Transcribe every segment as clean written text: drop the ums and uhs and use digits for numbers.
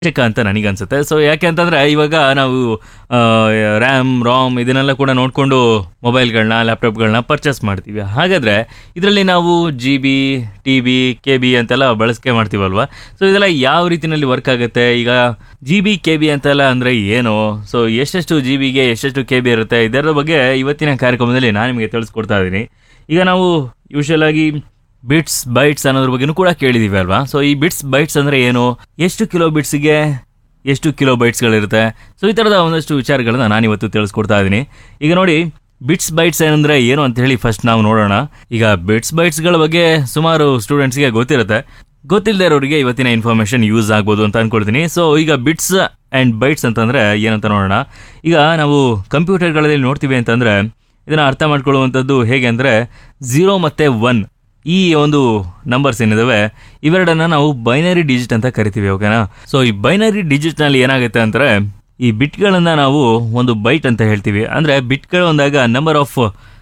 ಅವಶ್ಯಕ ಅಂತ ನನಗನ್ಸುತ್ತೆ. ಸೊ ಯಾಕೆ ಅಂತಂದರೆ ಇವಾಗ ನಾವು ರ್ಯಾಮ್ ರಾಮ್ ಇದನ್ನೆಲ್ಲ ಕೂಡ ನೋಡಿಕೊಂಡು ಮೊಬೈಲ್ಗಳನ್ನ ಲ್ಯಾಪ್ಟಾಪ್ಗಳನ್ನ ಪರ್ಚೇಸ್ ಮಾಡ್ತೀವಿ. ಹಾಗಾದರೆ ಇದರಲ್ಲಿ ನಾವು GB TB KB ಅಂತೆಲ್ಲ ಬಳಕೆ ಮಾಡ್ತೀವಲ್ವ. ಸೊ ಇದೆಲ್ಲ ಯಾವ ರೀತಿಯಲ್ಲಿ ವರ್ಕ್ ಆಗುತ್ತೆ, ಈಗ GB KB ಅಂತೆಲ್ಲ ಅಂದರೆ ಏನು, ಸೊ ಎಷ್ಟೆಷ್ಟು GB ಎಷ್ಟೆಷ್ಟು KB ಇರುತ್ತೆ, ಇದರ ಬಗ್ಗೆ ಇವತ್ತಿನ ಕಾರ್ಯಕ್ರಮದಲ್ಲಿ ನಾನು ನಿಮಗೆ ತಿಳಿಸ್ಕೊಡ್ತಾ ಇದ್ದೀನಿ. ಈಗ ನಾವು ಯೂಶಲ್ ಆಗಿ ಬಿಟ್ಸ್ ಬೈಟ್ಸ್ ಅನ್ನೋದ್ರ ಬಗ್ಗೆನೂ ಕೂಡ ಕೇಳಿದೀವಿ ಅಲ್ವಾ. ಸೊ ಈ ಬಿಟ್ಸ್ ಬೈಟ್ಸ್ ಅಂದರೆ ಏನು, ಎಷ್ಟು ಕಿಲೋ ಬಿಟ್ಸ್ಗೆ ಎಷ್ಟು ಕಿಲೋ ಬೈಟ್ಸ್ಗಳಿರುತ್ತೆ, ಸೊ ಈ ಥರದ ಒಂದಷ್ಟು ವಿಚಾರಗಳನ್ನ ನಾನಿವತ್ತು ತಿಳಿಸ್ಕೊಡ್ತಾ ಇದ್ದೀನಿ. ಈಗ ನೋಡಿ, ಬಿಟ್ಸ್ ಬೈಟ್ಸ್ ಏನಂದರೆ ಏನು ಅಂತ ಹೇಳಿ ಫಸ್ಟ್ ನಾವು ನೋಡೋಣ. ಈಗ ಬಿಟ್ಸ್ ಬೈಟ್ಸ್ಗಳ ಬಗ್ಗೆ ಸುಮಾರು ಸ್ಟೂಡೆಂಟ್ಸ್ಗೆ ಗೊತ್ತಿರುತ್ತೆ, ಗೊತ್ತಿಲ್ಲದೆ ಇರೋರಿಗೆ ಇವತ್ತಿನ ಇನ್ಫಾರ್ಮೇಷನ್ ಯೂಸ್ ಆಗ್ಬೋದು ಅಂತ ಅಂದ್ಕೊಳ್ತೀನಿ. ಸೊ ಈಗ ಬಿಟ್ಸ್ ಆ್ಯಂಡ್ ಬೈಟ್ಸ್ ಅಂತಂದರೆ ಏನಂತ ನೋಡೋಣ. ಈಗ ನಾವು ಕಂಪ್ಯೂಟರ್ಗಳಲ್ಲಿ ನೋಡ್ತೀವಿ ಅಂತಂದರೆ ಇದನ್ನು ಅರ್ಥ ಮಾಡ್ಕೊಳ್ಳುವಂಥದ್ದು ಹೇಗೆ ಅಂದರೆ 0 ಮತ್ತು 1 ಈ ಒಂದು ನಂಬರ್ಸ್ ಏನಿದಾವೆ ಇವೆರಡನ್ನ ನಾವು ಬೈನರಿ ಡಿಜಿಟ್ ಅಂತ ಕರಿತೀವಿ, ಓಕೆನಾ. ಸೊ ಈ ಬೈನರಿ ಡಿಜಿಟ್ನಲ್ಲಿ ಏನಾಗುತ್ತೆ ಅಂದರೆ ಈ ಬಿಟ್ಗಳನ್ನು ನಾವು ಒಂದು ಬೈಟ್ ಅಂತ ಹೇಳ್ತೀವಿ. ಅಂದರೆ ಬಿಟ್ಗಳು ಅಂದಾಗ ನಂಬರ್ ಆಫ್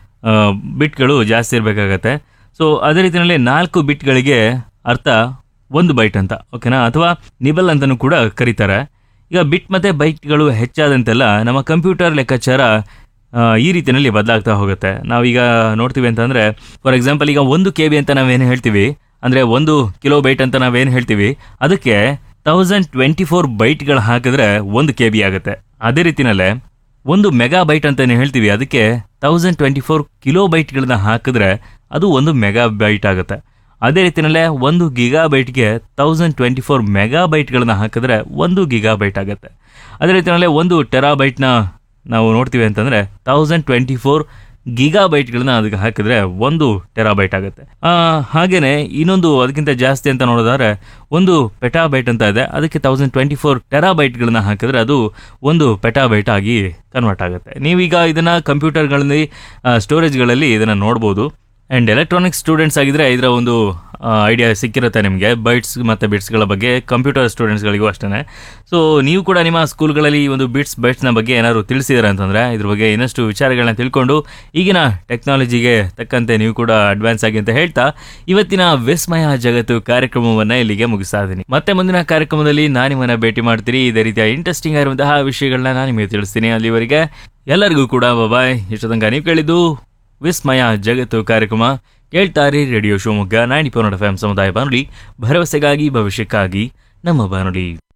ಬಿಟ್ಗಳು ಜಾಸ್ತಿ ಇರಬೇಕಾಗತ್ತೆ. ಸೊ ಅದೇ ರೀತಿಯಲ್ಲಿ 4 ಬಿಟ್ಗಳಿಗೆ ಅರ್ಥ 1 ಬೈಟ್ ಅಂತ, ಓಕೆನಾ, ಅಥವಾ ನಿಬಲ್ ಅಂತಲೂ ಕೂಡ ಕರೀತಾರೆ. ಈಗ ಬಿಟ್ ಮತ್ತು ಬೈಟ್ಗಳು ಹೆಚ್ಚಾದಂತೆಲ್ಲ ನಮ್ಮ ಕಂಪ್ಯೂಟರ್ ಲೆಕ್ಕಾಚಾರ ಈ ರೀತಿಯಲ್ಲಿ ಬದಲಾಗ್ತಾ ಹೋಗುತ್ತೆ. ನಾವೀಗ ನೋಡ್ತೀವಿ ಅಂತಂದರೆ ಫಾರ್ ಎಕ್ಸಾಂಪಲ್ ಈಗ 1 KB ಅಂತ ನಾವೇನು ಹೇಳ್ತೀವಿ, ಅಂದರೆ 1 ಕಿಲೋ ಬೈಟ್ ಅಂತ ನಾವೇನು ಹೇಳ್ತೀವಿ, ಅದಕ್ಕೆ 1024 ಬೈಟ್ಗಳು ಹಾಕಿದ್ರೆ 1 KB ಆಗುತ್ತೆ. ಅದೇ ರೀತಿಯಲ್ಲೇ 1 ಮೆಗಾ ಬೈಟ್ ಅಂತಲೇ ಹೇಳ್ತೀವಿ, ಅದಕ್ಕೆ 1024 ಕಿಲೋ ಬೈಟ್ಗಳನ್ನ ಹಾಕಿದ್ರೆ ಅದು 1 ಮೆಗಾ ಬೈಟ್ ಆಗುತ್ತೆ. ಅದೇ ರೀತಿಯಲ್ಲೇ 1 ಗಿಗಾ ಬೈಟ್ಗೆ 1024 ಮೆಗಾ ಬೈಟ್ಗಳನ್ನ ಹಾಕಿದ್ರೆ 1 ಗಿಗಾ ಬೈಟ್ ಆಗುತ್ತೆ. ಅದೇ ರೀತಿಯಲ್ಲೇ 1 ಟೆರಾಬೈಟ್ನ ನಾವು ನೋಡ್ತೀವಿ ಅಂತಂದರೆ 1024 ಗಿಗಾ ಬೈಟ್ಗಳನ್ನ ಅದಕ್ಕೆ ಹಾಕಿದ್ರೆ 1 ಟೆರಾಬೈಟ್ ಆಗುತ್ತೆ. ಹಾಗೆಯೇ ಇನ್ನೊಂದು ಅದಕ್ಕಿಂತ ಜಾಸ್ತಿ ಅಂತ ನೋಡೋದಾದ್ರೆ 1 ಪೆಟಾಬೈಟ್ ಅಂತ ಇದೆ, ಅದಕ್ಕೆ 1024 ಟೆರಾಬೈಟ್ಗಳನ್ನ ಹಾಕಿದ್ರೆ ಅದು 1 ಪೆಟಾಬೈಟ್ ಆಗಿ ಕನ್ವರ್ಟ್ ಆಗುತ್ತೆ. ನೀವೀಗ ಇದನ್ನು ಕಂಪ್ಯೂಟರ್ಗಳಲ್ಲಿ ಸ್ಟೋರೇಜ್ಗಳಲ್ಲಿ ಇದನ್ನು ನೋಡ್ಬೋದು. ಆ್ಯಂಡ್ ಎಲೆಕ್ಟ್ರಾನಿಕ್ಸ್ ಸ್ಟೂಡೆಂಟ್ಸ್ ಆಗಿದ್ದರೆ ಇದರ ಒಂದು ಐಡಿಯಾ ಸಿಕ್ಕಿರುತ್ತೆ ನಿಮಗೆ ಬೈಟ್ಸ್ ಮತ್ತು ಬಿಟ್ಸ್ಗಳ ಬಗ್ಗೆ, ಕಂಪ್ಯೂಟರ್ ಸ್ಟೂಡೆಂಟ್ಸ್ಗಳಿಗೂ ಅಷ್ಟೇ. ಸೊ ನೀವು ಕೂಡ ನಿಮ್ಮ ಸ್ಕೂಲ್ಗಳಲ್ಲಿ ಈ ಒಂದು ಬಿಟ್ಸ್ ಬೈಟ್ಸ್ನ ಬಗ್ಗೆ ಏನಾದ್ರು ತಿಳಿಸಿದಾರೆ ಅಂತಂದರೆ ಇದ್ರ ಬಗ್ಗೆ ಇನ್ನಷ್ಟು ವಿಚಾರಗಳನ್ನ ತಿಳ್ಕೊಂಡು ಈಗಿನ ಟೆಕ್ನಾಲಜಿಗೆ ತಕ್ಕಂತೆ ನೀವು ಕೂಡ ಅಡ್ವಾನ್ಸ್ ಆಗಿ ಅಂತ ಹೇಳ್ತಾ ಇವತ್ತಿನ ವಿಸ್ಮಯ ಜಗತ್ತು ಕಾರ್ಯಕ್ರಮವನ್ನು ಇಲ್ಲಿಗೆ ಮುಗಿಸ್ತಾ ಇದ್ದೀನಿ. ಮತ್ತೆ ಮುಂದಿನ ಕಾರ್ಯಕ್ರಮದಲ್ಲಿ ನಾನು ನಿಮ್ಮನ್ನು ಭೇಟಿ ಮಾಡ್ತೀನಿ. ಇದೇ ರೀತಿಯ ಇಂಟ್ರೆಸ್ಟಿಂಗ್ ಆಗಿರುವಂತಹ ವಿಷಯಗಳನ್ನ ನಾನು ನಿಮಗೆ ತಿಳಿಸ್ತೀನಿ. ಅಲ್ಲಿವರೆಗೆ ಎಲ್ಲರಿಗೂ ಕೂಡ ಬಾಯ್. ಇಷ್ಟು ತನಕ ನೀವು ಕೇಳಿದ್ದು ವಿಸ್ಮಯ ಜಗತ್ತು ಕಾರ್ಯಕ್ರಮ. ಕೇಳ್ತಾರೆ ರೇಡಿಯೋ ಶಿವಮೊಗ್ಗ 90.4 FM ಸಮುದಾಯ ಬಾನುಲಿ, ಭರವಸೆಗಾಗಿ ಭವಿಷ್ಯಕ್ಕಾಗಿ ನಮ್ಮ ಬಾನುಲಿ.